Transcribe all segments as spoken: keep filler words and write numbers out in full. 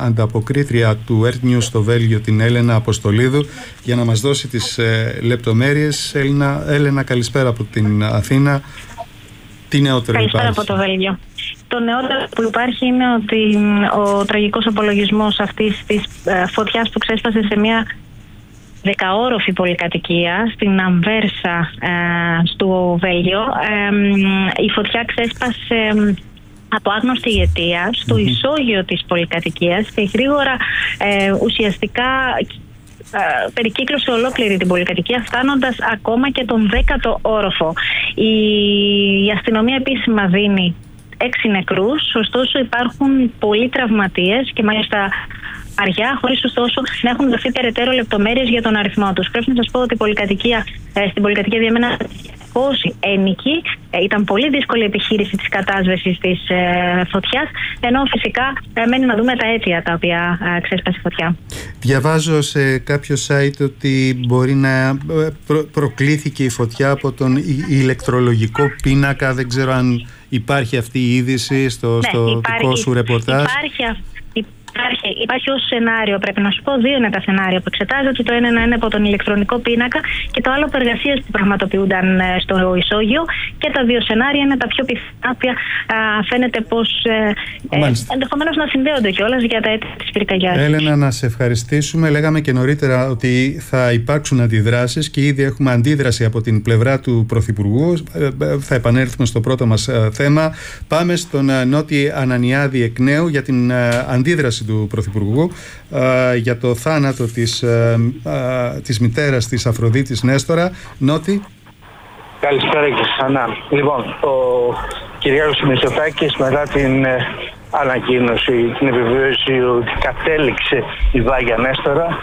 ανταποκρίτρια του Earth News στο Βέλγιο, την Έλενα Αποστολίδου, για να μας δώσει τις ε, λεπτομέρειες. Έλενα, Έλενα, καλησπέρα από την Αθήνα. Τι νεότερο Καλησπέρα υπάρχει? από το Βέλγιο. Το νεότερο που υπάρχει είναι ότι ο τραγικός απολογισμός αυτής της ε, φωτιάς που ξέσπασε σε μια δεκαόροφη πολυκατοικία στην Αμβέρσα ε, στο Βέλγιο. Ε, η φωτιά ξέσπασε από άγνωστη αιτία στο mm-hmm. ισόγειο της πολυκατοικίας και γρήγορα ε, ουσιαστικά ε, περικύκλωσε ολόκληρη την πολυκατοικία, φτάνοντας ακόμα και τον δέκατο όροφο. Η, η αστυνομία επίσημα δίνει έξι νεκρούς, ωστόσο υπάρχουν πολλοί τραυματίες και μάλιστα αργιά, χωρίς ωστόσο να έχουν δοθεί περαιτέρω λεπτομέρειες για τον αριθμό τους. Πρέπει να σας πω ότι η πολυκατοικία, ε, στην πολυκατοικία διαμέναν διακόσιοι ένοικοι. Ε, ήταν πολύ δύσκολη η επιχείρηση της κατάσβεσης της ε, φωτιάς, ενώ φυσικά ε, μένει να δούμε τα αίτια τα οποία ε, ξέσπασε η φωτιά. Διαβάζω σε κάποιο site ότι μπορεί να προ- προκλήθηκε η φωτιά από τον ηλεκτρολογικό πίνακα. Δεν ξέρω αν υπάρχει αυτή η είδηση στο, ναι, στο υπάρχει, δικό σου ρεπορτάζ. Υπάρχει αυτή. Υπάρχει, υπάρχει ως σενάριο, πρέπει να σου πω, δύο είναι τα σενάρια που εξετάζονται. Το ένα είναι από τον ηλεκτρονικό πίνακα και το άλλο από εργασίες που πραγματοποιούνταν στο ισόγειο. Και τα δύο σενάρια είναι τα πιο πιθανά, που φαίνεται πως ε, ε, ενδεχομένως να συνδέονται κιόλας για τα αίτια της πυρκαγιάς. Έλενα, να σε ευχαριστήσουμε. Λέγαμε και νωρίτερα ότι θα υπάρξουν αντιδράσεις και ήδη έχουμε αντίδραση από την πλευρά του Πρωθυπουργού. Θα επανέλθουμε στο πρώτο μας θέμα. Πάμε στον Νότι Ανανιάδη εκ νέου για την αντίδραση του Πρωθυπουργού α, για το θάνατο της, α, α, της μητέρας της Αφροδίτης Νέστορα. Νότι. Καλησπέρα και ξανά. Λοιπόν, ο Κυριάκος Μητσοτάκης μετά την ε, ανακοίνωση, την επιβεβαίωση ότι κατέληξε η Βάγια Νέστορα, α,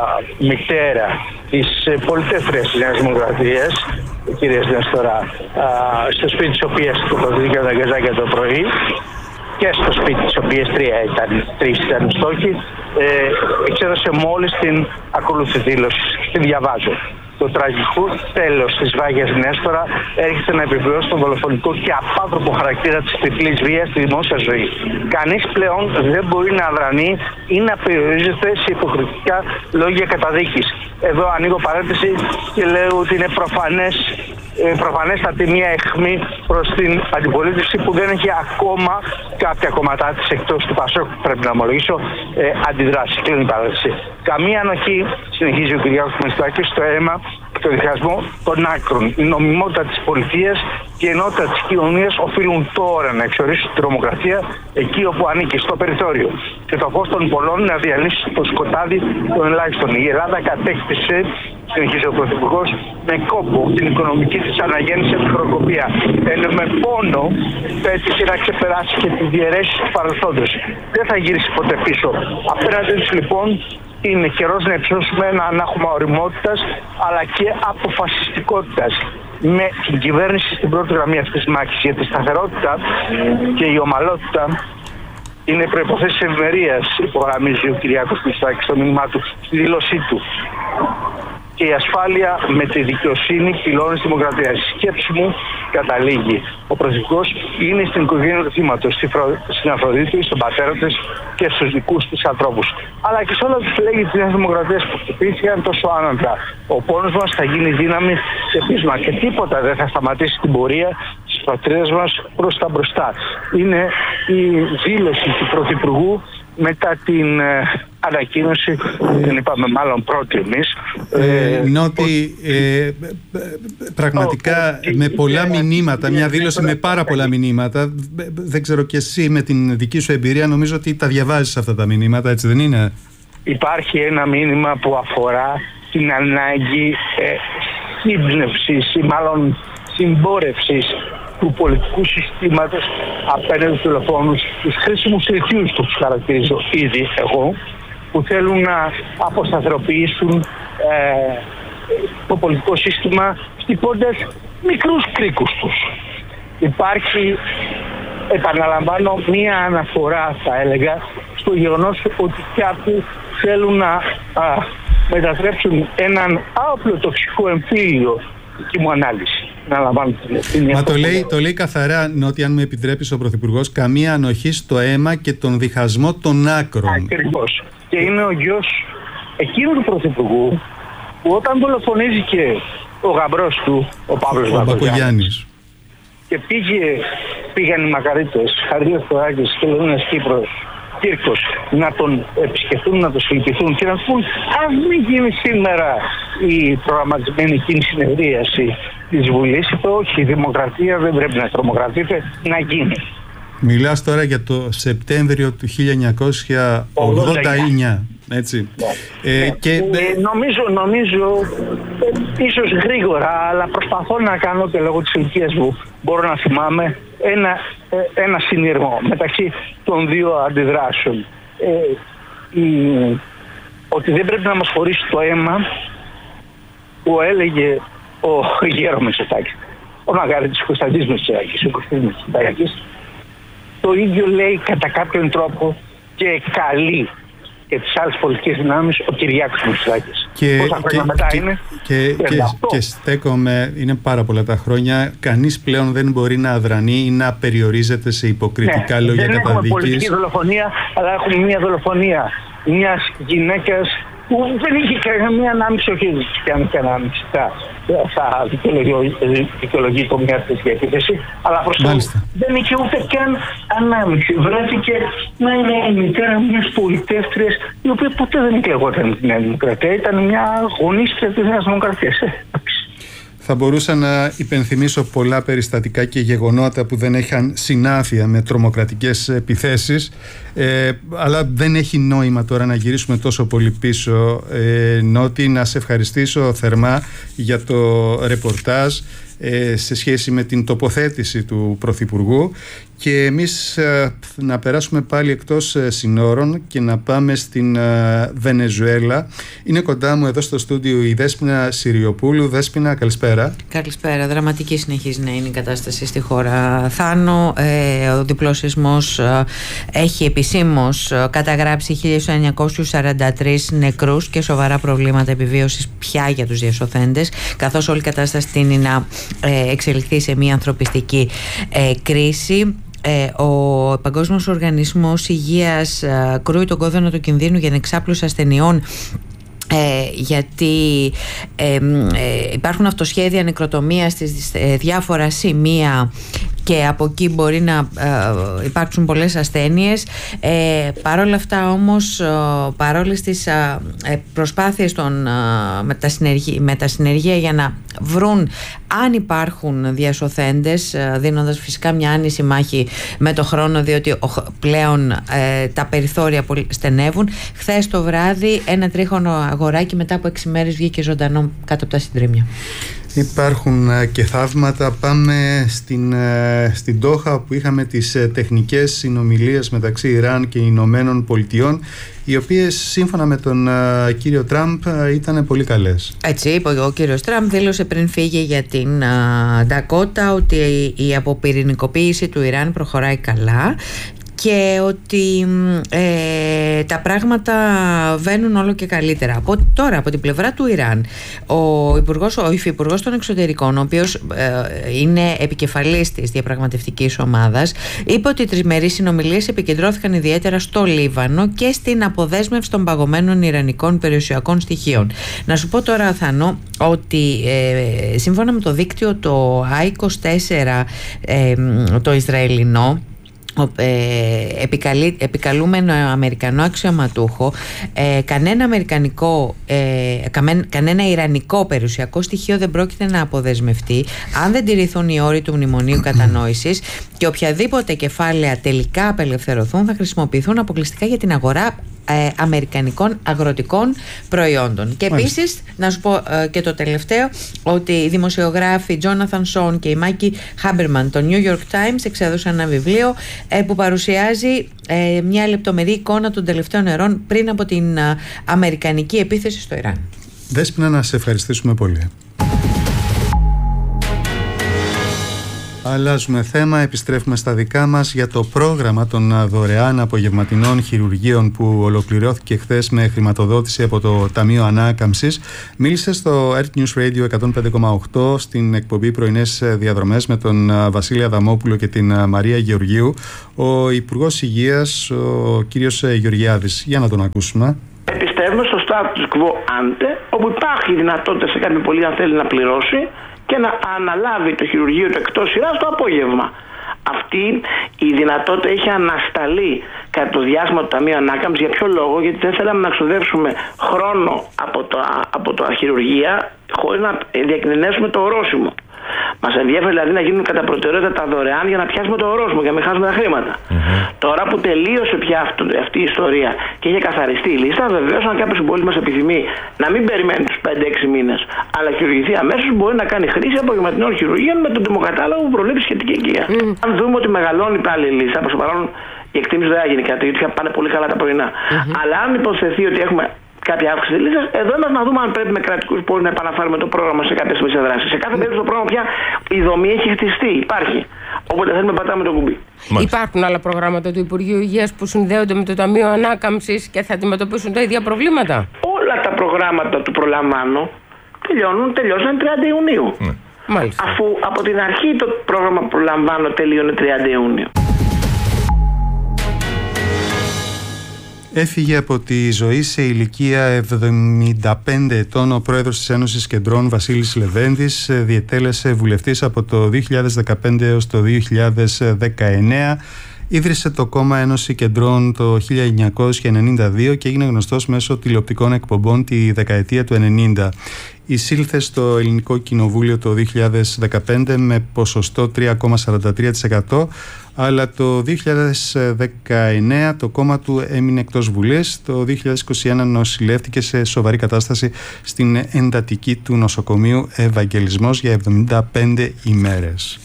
μητέρα της ε, πολιτεύθερας της Νέας Δημοκρατίας, κυρίας Νέστορα, α, στο σπίτι της οποίας τοποθετήκαν τα γκαζάκια το πρωί, και στο σπίτι της οποίας τρία ήταν, τρεις ήταν στόχοι, ε, εξέδωσε μόλις την ακολούθη δήλωση. Τη διαβάζω. Το τραγικό τέλος της Βάγιας Νέστορα έρχεται να επιβεβαιώσει τον δολοφονικό και απάνθρωπο χαρακτήρα της τριπλής βίας στη δημόσια ζωή. Κανείς πλέον δεν μπορεί να αδρανεί ή να περιορίζεται σε υποκριτικά λόγια καταδίκης. Εδώ ανοίγω παρένθεση και λέω ότι είναι προφανές προφανέστατη μια αιχμή προς την αντιπολίτευση που δεν έχει ακόμα κάποια κομματά της εκτός του Πασόκ, πρέπει να ομολογήσω, ε, αντιδράσει. Κλείνει η παρένθεση. Καμία ανοχή, συνεχίζει ο Κυριάκος Μητσοτάκης, στο αίμα και το διχασμό των άκρων. Η νομιμότητα της πολιτείας και η ενότητα της κοινωνίας οφείλουν τώρα να εξορίσουν την τρομοκρατία εκεί όπου ανήκει, στο περιθώριο. Και το φως των πολλών να διαλύσει το σκοτάδι των ελάχιστων. Η Ελλάδα κατέκτησε, συνεχίζει ο Πρωθυπουργός, με κόπο την οικονομική της αναγέννηση από τη χρεοκοπία. Ενώ με πόνο πέτυχε να ξεπεράσει και τις διαιρέσεις του παρελθόντος. Δεν θα γυρίσει ποτέ πίσω. Απέναντι τους λοιπόν είναι καιρός να υψώσουμε ένα ανάγχωμα ωριμότητας αλλά και αποφασιστικότητας. Με την κυβέρνηση στην πρώτη γραμμή αυτής της μάχης, για τη σταθερότητα και η ομαλότητα είναι προϋποθέσεις ευημερίας, υπογραμμίζει ο Κυριάκος Μητσοτάκης στο μήνυμά του, στη δήλωσή του. Και η ασφάλεια με τη δικαιοσύνη πυλώνει στη δημοκρατία. Η σκέψη μου καταλήγει. Ο Πρωθυπουργός είναι στην οικογένεια του θύματος, στην Αφροδίτη, στον πατέρα της και στους δικούς της ανθρώπους. Αλλά και σε όλα τους φυλέγει της Νέας Δημοκρατίας που χτυπήθηκαν τόσο άνατα. Ο πόνος μας θα γίνει δύναμη και πείσμα και τίποτα δεν θα σταματήσει την πορεία της πατρίδας μας προς τα μπροστά. Είναι η δήλωση του Πρωθυπουργού μετά την ε, ανακοίνωση, ε, την είπαμε μάλλον πρώτη εμείς. Ε, ε, Νότι, ε, πραγματικά ε, με πολλά μηνύματα, μια δήλωση με πάρα πολλά μηνύματα. Δεν ξέρω και εσύ με την δική σου εμπειρία, νομίζω ότι τα διαβάζεις αυτά τα μηνύματα, έτσι δεν είναι? Υπάρχει ένα μήνυμα που αφορά την ανάγκη ε, σύμπνευσης ή μάλλον συμπόρευσης του πολιτικού συστήματος απέναντι στους τηλεφώνους, τους χρήσιμους αιτίους που τους χαρακτηρίζω ήδη εγώ, που θέλουν να αποσταθεροποιήσουν ε, το πολιτικό σύστημα χτυπώντας μικρούς κρίκους τους. Υπάρχει, επαναλαμβάνω, μία αναφορά θα έλεγα στο γεγονός ότι κάποιοι θέλουν να α, μετατρέψουν έναν άοπλο τοξικό εμφύλιο, δική μου ανάλυση, να λαμβάνουν την ευθύνη. Μα το λέει, το λέει καθαρά, Νότι, αν με επιτρέπεις, ο Πρωθυπουργός, καμία ανοχή στο αίμα και τον διχασμό των άκρων. Ακριβώς. Και είναι ο γιος εκείνου του Πρωθυπουργού που όταν δολοφονήθηκε ο γαμπρός του, ο Παύλος Μπακογιάννης, και πήγε, πήγαν οι μακαρίτες, Χαρίος Κοράκης και Λεωνίας Κύπρος, Κύρκος, να τον επισκεφτούν, να τον συλληπιθούν και να πούν, αν μην γίνει σήμερα η προγραμματισμένη εκείνη συνεδρίαση της Βουλής, είπε όχι, η δημοκρατία δεν πρέπει να τρομοκρατείται, να γίνει. Μιλάς τώρα για το Σεπτέμβριο του χίλια εννιακόσια ογδόντα εννιά, έτσι. Ναι. Ε, ναι. και... Ε, νομίζω, νομίζω, ε, ίσως γρήγορα, αλλά προσπαθώ να κάνω και λόγω της ηλικίας μου, μπορώ να θυμάμαι ένα, ε, ένα συνειρμό μεταξύ των δύο αντιδράσεων. Ε, η, ότι δεν πρέπει να μας χωρίσει το αίμα που έλεγε ο Γέρο Μητσοτάκης, ο Μαγαρίτης Κωνσταντής Μητσοτάκης, ο Κωνσταντής Μητσοτάκης. Το ίδιο λέει κατά κάποιον τρόπο και καλεί και τις άλλες πολιτικές δυνάμεις ο Κυριάκος Μητσοτάκης. Και, Πόσα χρόνια και, μετά και, είναι? Και, και, και στέκομαι, είναι πάρα πολλά τα χρόνια, κανείς πλέον δεν μπορεί να αδρανεί ή να περιορίζεται σε υποκριτικά ναι, λόγια καταδίκης. Δεν έχουμε πολιτική δολοφονία, αλλά έχουμε μια δολοφονία μιας γυναίκας που δεν είχε καμία ανάμειξη, όχι και αν είχε ανάμειξη, θα δικαιολογεί το μια τέτοια επίθεση, αλλά προς το δεν είχε ούτε καν ανάμειξη. Βρέθηκε να είναι η μητέρα μιας πολιτεύτριας, η οποία ποτέ δεν εκλεγόταν με τη Νέα Δημοκρατία, ήταν μια αγωνίστρια της Νέας Δημοκρατίας. Θα μπορούσα να υπενθυμίσω πολλά περιστατικά και γεγονότα που δεν είχαν συνάφεια με τρομοκρατικές επιθέσεις, ε, αλλά δεν έχει νόημα τώρα να γυρίσουμε τόσο πολύ πίσω. ε, Νότι, να σε ευχαριστήσω θερμά για το ρεπορτάζ ε, σε σχέση με την τοποθέτηση του Πρωθυπουργού, και εμείς ε, να περάσουμε πάλι εκτός ε, συνόρων και να πάμε στην ε, Βενεζουέλα. Είναι κοντά μου εδώ στο στούντιο η Δέσποινα Συριοπούλου. Δέσποινα, καλησπέρα. Καλησπέρα. Δραματική συνεχίζει να είναι η κατάσταση στη χώρα, Θάνο. Ε, ο διπλός σεισμός ε, έχει επισήμως ε, καταγράψει χίλια εννιακόσιους σαράντα τρεις νεκρούς και σοβαρά προβλήματα επιβίωσης πια για τους διασωθέντες, καθώς όλη η κατάσταση τείνει να ε, εξελιχθεί σε μια ανθρωπιστική ε, κρίση. Ε, ο Παγκόσμιος Οργανισμός Υγείας ε, κρούει τον κόδωνα του κινδύνου για την εξάπλωση ασθενειών, Ε, γιατί ε, ε, υπάρχουν αυτοσχέδια νεκροτομίας στις ε, διάφορα σημεία και από εκεί μπορεί να ε, υπάρξουν πολλές ασθένειες. Ε, παρόλα αυτά όμως, ε, παρόλες τις ε, προσπάθειες των, ε, με, τα συνεργεία, με τα συνεργεία για να βρουν αν υπάρχουν διασωθέντες, ε, δίνοντας φυσικά μια άνηση μάχη με το χρόνο, διότι ο, πλέον ε, τα περιθώρια στενεύουν. Χθες το βράδυ ένα τρίχωνο αγοράκι μετά από έξι μέρες βγήκε ζωντανό κάτω από τα συντρίμμια. Υπάρχουν και θαύματα. Πάμε στην, στην Ντόχα, που είχαμε τις τεχνικές συνομιλίες μεταξύ Ιράν και Ηνωμένων Πολιτειών, οι οποίες σύμφωνα με τον κύριο Τραμπ ήταν πολύ καλές. Έτσι είπε ο κύριος Τραμπ, δήλωσε πριν φύγει για την Ντακότα ότι η αποπυρηνικοποίηση του Ιράν προχωράει καλά και ότι ε, τα πράγματα βαίνουν όλο και καλύτερα. Από, τώρα από την πλευρά του Ιράν, ο, υπουργός, ο υφυπουργός των εξωτερικών, ο οποίος ε, είναι επικεφαλής της διαπραγματευτικής ομάδας, είπε ότι οι τριμερείς συνομιλίες επικεντρώθηκαν ιδιαίτερα στο Λίβανο και στην αποδέσμευση των παγωμένων ιρανικών περιουσιακών στοιχείων. Να σου πω τώρα, Θανό, ότι ε, σύμφωνα με το δίκτυο το άι είκοσι τέσσερα, ε, το Ισραηλινό, Ε, επικαλεί, επικαλούμενο αμερικανό αξιωματούχο, ε, κανένα αμερικανικό ε, καμεν, κανένα ιρανικό περιουσιακό στοιχείο δεν πρόκειται να αποδεσμευτεί αν δεν τηρηθούν οι όροι του μνημονίου κατανόησης, και οποιαδήποτε κεφάλαια τελικά απελευθερωθούν θα χρησιμοποιηθούν αποκλειστικά για την αγορά ε, αμερικανικών αγροτικών προϊόντων. Και επίσης να σου πω ε, και το τελευταίο, ότι οι δημοσιογράφοι Τζόναθαν Σον και η Μάκη Χάμπερμαν το New York Times εξέδωσαν ένα βιβλίο ε, που παρουσιάζει ε, μια λεπτομερή εικόνα των τελευταίων ερών πριν από την ε, αμερικανική επίθεση στο Ιράν. Δέσποινα, να σε ευχαριστήσουμε πολύ. Αλλάζουμε θέμα, επιστρέφουμε στα δικά μας για το πρόγραμμα των δωρεάν απογευματινών χειρουργείων που ολοκληρώθηκε χθες με χρηματοδότηση από το Ταμείο Ανάκαμψης. Μίλησε στο Earth News Radio εκατόν πέντε κόμμα οκτώ στην εκπομπή Πρωινές Διαδρομές με τον Βασίλη Αδαμόπουλο και την Μαρία Γεωργίου ο Υπουργός Υγείας, ο κύριος Γεωργιάδης. Για να τον ακούσουμε. Επιστρέφουμε στο status quo ante, όπου υπάρχει δυνατότητα σε κάποιον πολίτη, αν θέλει, να πληρώσει και να αναλάβει το χειρουργείο του εκτός σειράς το απόγευμα. Αυτή η δυνατότητα είχε ανασταλεί κατά το διάστημα του Ταμείου Ανάκαμψης. Για ποιο λόγο? Γιατί δεν θέλαμε να ξοδεύσουμε χρόνο από, το, από τα χειρουργεία χωρίς να διακινδυνεύσουμε το ορόσημο. Μας ενδιαφέρει δηλαδή να γίνουν κατά προτεραιότητα τα δωρεάν για να πιάσουμε το ορόσημο, για να μην χάσουμε τα χρήματα. Mm-hmm. Τώρα που τελείωσε πια αυτό, αυτή η ιστορία και είχε καθαριστεί η λίστα, βεβαίως αν κάποιος συμπολίτης μας επιθυμεί να μην περιμένει τους πέντε έξι μήνες, αλλά χειρουργηθεί αμέσως, μπορεί να κάνει χρήση απογευματινών χειρουργείων με τον τιμοκατάλογο που προβλέπει σχετική εγκύα. Mm-hmm. Αν δούμε ότι μεγαλώνει πάλι η λίστα, προς το παρόν η εκτίμηση δεν θα γίνει κάτι, γιατί πάνε πολύ καλά τα πρωινά. Mm-hmm. Αλλά αν υποθεθεί ότι έχουμε κάποια αύξηση της λίστας, εδώ είμαστε να δούμε αν πρέπει με κρατικούς πόρους να επαναφέρουμε το πρόγραμμα σε κάποιες μεσές δράσεις. Σε κάθε περίπτωση το πρόγραμμα πια η δομή έχει χτιστεί, υπάρχει. Όποτε θέλουμε πατάμε το κουμπί. Μάλιστα. Υπάρχουν άλλα προγράμματα του Υπουργείου Υγείας που συνδέονται με το Ταμείο Ανάκαμψης και θα αντιμετωπίσουν τα ίδια προβλήματα? Όλα τα προγράμματα του προλαμβάνω τελειώνουν, τελειώσαν τριάντα Ιουνίου. Mm. Μάλιστα. Αφού από την αρχή το πρόγραμμα προλαμβάνω τελείωνε τριάντα Ιουνίου. Έφυγε από τη ζωή σε ηλικία εβδομήντα πέντε ετών ο πρόεδρος της Ένωσης Κεντρών Βασίλης Λεβέντης. Διετέλεσε βουλευτής από το δύο χιλιάδες δεκαπέντε έως το δύο χιλιάδες δεκαεννέα. Ίδρυσε το κόμμα Ένωση Κεντρών το χίλια εννιακόσια ενενήντα δύο και έγινε γνωστός μέσω τηλεοπτικών εκπομπών τη δεκαετία του ενενήντα. Εισήλθε στο Ελληνικό Κοινοβούλιο το δύο χιλιάδες δεκαπέντε με ποσοστό τρία κόμμα σαράντα τρία τοις εκατό, αλλά το δύο χιλιάδες δεκαεννέα το κόμμα του έμεινε εκτός Βουλής. Το δύο χιλιάδες είκοσι ένα νοσηλεύτηκε σε σοβαρή κατάσταση στην εντατική του νοσοκομείου Ευαγγελισμός για εβδομήντα πέντε ημέρες.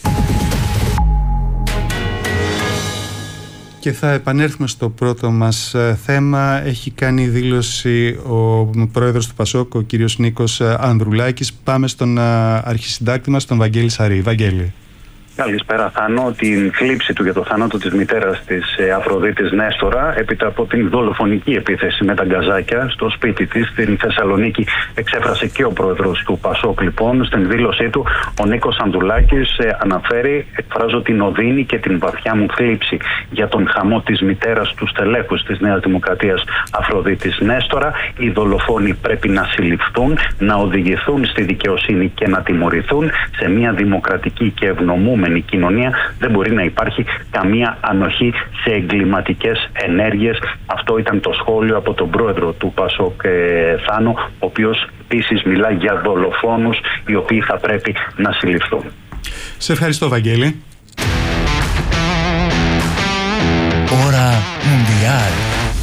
Και θα επανέλθουμε στο πρώτο μας θέμα. Έχει κάνει δήλωση ο πρόεδρος του Πασόκ, ο κύριος Νίκος Ανδρουλάκης. Πάμε στον αρχισυντάκτη μας, τον Βαγγέλη Σαρή. Βαγγέλη. Καλησπέρα. Θανώ την θλίψη του για το θάνατο της μητέρας της Αφροδίτης Νέστορα έπειτα από την δολοφονική επίθεση με τα γκαζάκια στο σπίτι της στην Θεσσαλονίκη. Εξέφρασε και ο πρόεδρος του Πασόκ λοιπόν στην δήλωσή του. Ο Νίκος Ανδρουλάκης αναφέρει: εκφράζω την οδύνη και την βαθιά μου θλίψη για τον χαμό της μητέρας του στελέχους της Νέας Δημοκρατίας Αφροδίτης Νέστορα. Οι δολοφόνοι πρέπει να συλληφθούν, να οδηγηθούν στη δικαιοσύνη και να τιμωρηθούν. Σε μια δημοκρατική και ευνομούμενη κοινωνία δεν μπορεί να υπάρχει καμία ανοχή σε εγκληματικές ενέργειες. Αυτό ήταν το σχόλιο από τον πρόεδρο του Πασόκ, ε, Θάνο, ο οποίος επίσης μιλά για δολοφόνους οι οποίοι θα πρέπει να συλληφθούν. Σε ευχαριστώ, Βαγγέλη. Ώρα Μουντιάλ.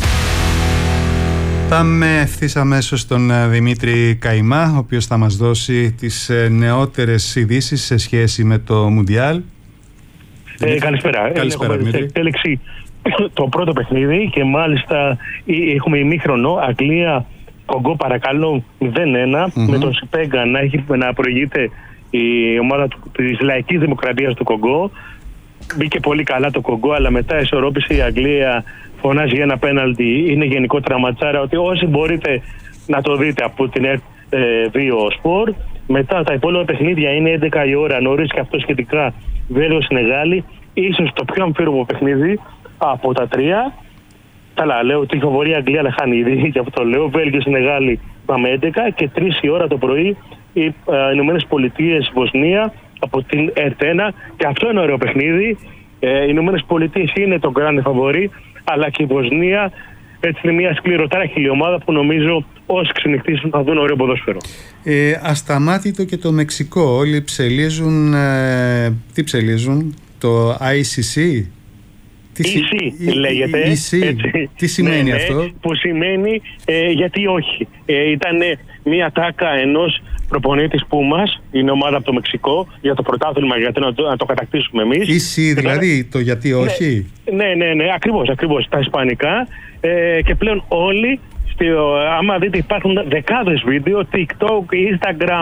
Πάμε ευθύς αμέσως στον Δημήτρη Καϊμά, ο οποίος θα μας δώσει τις νεότερες ειδήσεις σε σχέση με το Μουντιάλ. Ε, καλησπέρα. Καλησπέρα, έχουμε Δημήτρη. Τέλεξη το πρώτο παιχνίδι και μάλιστα έχουμε ημίχρονο. Αγγλία, Κογκό παρακαλώ μηδέν ένα, mm-hmm. με τον Σιπέγκα να, έχει, να προηγείται η ομάδα του, της Λαϊκής Δημοκρατίας του Κογκό. Μπήκε πολύ καλά το Κογκό, αλλά μετά ισορρόπησε η Αγγλία. Φωνάζει για ένα πέναλτι, είναι γενικότερα ματσάρα, ότι όσοι μπορείτε να το δείτε από την δύο Sport. Μετά τα υπόλοιπα παιχνίδια είναι έντεκα η ώρα, νωρίς και αυτό σχετικά. Βέλγιο-Σενεγάλη, ίσως το πιο αμφίρομο παιχνίδι από τα τρία. Καλά, λέω ότι η φοβορία Αγγλία αλλά χάνει ήδη, γι' αυτό λέω. Βέλγιο-Σενεγάλη πάμε έντεκα και τρεις η ώρα το πρωί οι Ηνωμένες Πολιτείες Βοσνία από την ΕΡΤ ένα. Και αυτό είναι ωραίο παιχνίδι. Ε, οι Ηνωμένες Πολιτείες είναι το grand φαβορί, αλλά και η Βοσνία έτσι είναι μια σκληροτράχηλη ομάδα που νομίζω όσοι ξενυχτήσουν θα δουν ωραίο ποδόσφαιρο. Ε, ασταμάτητο και το Μεξικό. Όλοι ψελίζουν. Ε, τι ψελίζουν, το άι σι σι. Τι σι σι λέγεται. Έτσι. Τι σημαίνει ναι, αυτό? Ναι, που σημαίνει ε, γιατί όχι. Ε, ήταν μια τάκα ενός προπονήτη της Πούμας, είναι ομάδα από το Μεξικό, για το πρωτάθλημα, γιατί να το, να το κατακτήσουμε εμείς. Ίση δηλαδή, το γιατί όχι. Ναι, ναι, ναι, ναι, ακριβώς, ακριβώς, τα ισπανικά. Ε, και πλέον όλοι, στο, άμα δείτε υπάρχουν δεκάδες βίντεο, TikTok, Instagram,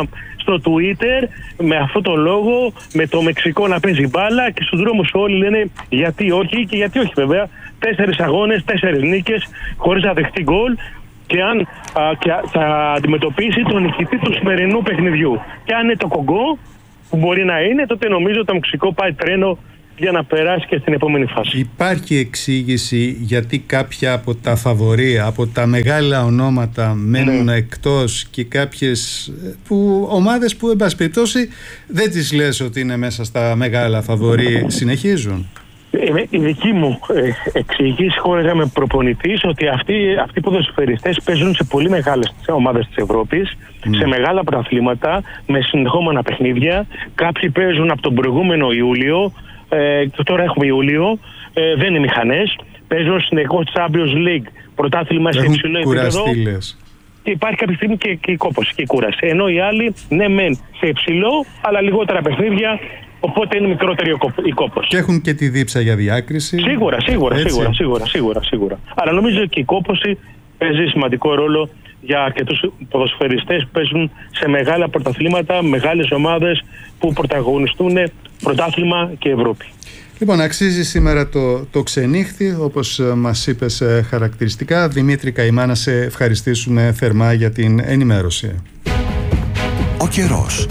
στο Twitter με αυτό το λόγο, με το Μεξικό να παίζει μπάλα, και στους δρόμους όλοι λένε γιατί όχι και γιατί όχι βέβαια. Τέσσερις αγώνες, τέσσερις νίκες χωρίς να δεχτεί γκολ, και αν α, και θα αντιμετωπίσει τον νικητή του σημερινού παιχνιδιού. Και αν είναι το Κογκό, που μπορεί να είναι, τότε νομίζω το Μεξικό πάει τρένο για να περάσει και στην επόμενη φάση. Υπάρχει εξήγηση γιατί κάποια από τα φαβορί, από τα μεγάλα ονόματα μένουν ναι. εκτός, και κάποιες που, ομάδες που εν πάση περιπτώσει δεν τις λες ότι είναι μέσα στα μεγάλα φαβορί, συνεχίζουν? Η δική μου εξήγηση, χώρια με προπονητής, ότι αυτοί, αυτοί οι ποδοσφαιριστές παίζουν σε πολύ μεγάλες ομάδες της Ευρώπης, mm. σε μεγάλα πρωταθλήματα, με συνεχόμενα παιχνίδια. Κάποιοι παίζουν από τον προηγούμενο Ιούλιο, ε, τώρα έχουμε Ιούλιο, ε, δεν είναι μηχανές. Παίζουν συνεχώς Champions League, πρωτάθλημα σε υψηλό επίπεδο. Και υπάρχει κάποια στιγμή και, και η κόπωση και η κούραση. Ενώ οι άλλοι, ναι, μεν σε υψηλό, αλλά λιγότερα παιχνίδια. Οπότε είναι μικρότερη η κόπωση. Και έχουν και τη δίψα για διάκριση. Σίγουρα, σίγουρα, σίγουρα, σίγουρα, σίγουρα, σίγουρα. Αλλά νομίζω και η κόπωση παίζει σημαντικό ρόλο για αρκετούς ποδοσφαιριστές που παίζουν σε μεγάλα πρωταθλήματα, μεγάλες ομάδες που πρωταγωνιστούν πρωτάθλημα και Ευρώπη. Λοιπόν, αξίζει σήμερα το, το ξενύχτη, όπως μας είπες χαρακτηριστικά. Δημήτρη Καημά, να σε ευχαριστήσουμε θερμά για την ενημέρωση. Ο καιρός.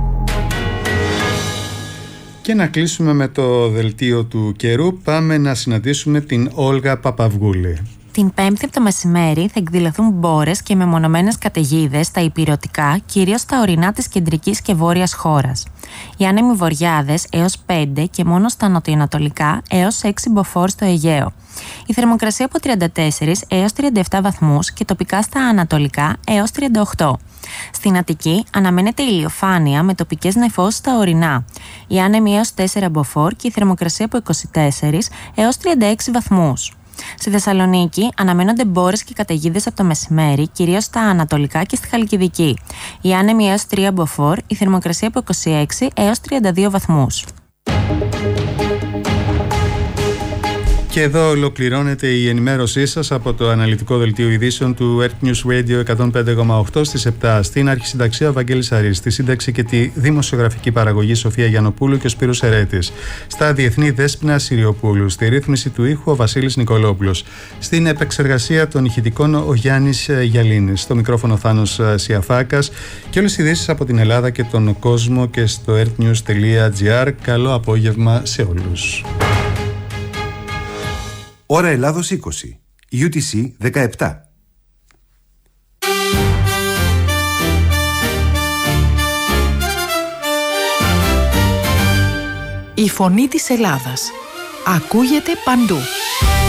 Και να κλείσουμε με το δελτίο του καιρού. Πάμε να συναντήσουμε την Όλγα Παπαυγούλη. Την Πέμπτη από το μεσημέρι θα εκδηλωθούν μπόρες και μεμονωμένες καταιγίδες στα ηπειρωτικά, κυρίως στα ορεινά της κεντρικής και βόρειας χώρας. Οι άνεμοι βορειάδες έως πέντε και μόνο στα νοτιοανατολικά έως έξι μποφόρ στο Αιγαίο. Η θερμοκρασία από τριάντα τέσσερα έως τριάντα επτά βαθμούς και τοπικά στα ανατολικά έως τριάντα οκτώ. Στην Αττική αναμένεται ηλιοφάνεια με τοπικές νεφώσεις στα ορεινά. Οι άνεμοι έως τέσσερα μποφόρ και η θερμοκρασία από είκοσι τέσσερα έως τριάντα έξι βαθμούς. Στη Θεσσαλονίκη αναμένονται μπόρες και καταιγίδες από το μεσημέρι, κυρίως στα ανατολικά και στη Χαλκιδική. Οι άνεμοι έως τρία μποφόρ, η θερμοκρασία από είκοσι έξι έως τριάντα δύο βαθμούς. Και εδώ ολοκληρώνεται η ενημέρωσή σας από το αναλυτικό δελτίο ειδήσεων του Earth News Radio εκατόν πέντε κόμμα οκτώ στις επτά. Στην αρχισυνταξία ο Βαγγέλης Αρής, στη σύνταξη και τη δημοσιογραφική παραγωγή Σοφία Γιαννοπούλου και ο Σπύρος Ερέτης. Στα διεθνή Δέσποινα Συριοπούλου, στη ρύθμιση του ήχου ο Βασίλης Νικολόπουλος. Στην επεξεργασία των ηχητικών ο Γιάννης Γιαλίνης. Στο μικρόφωνο Θάνος Σιαφάκας. Και όλες οι ειδήσεις από την Ελλάδα και τον κόσμο και στο earthnews τελεία gr. Καλό απόγευμα σε όλους. Ώρα Ελλάδος είκοσι, γιου τι σι δεκαεπτά. Η φωνή της Ελλάδας ακούγεται παντού.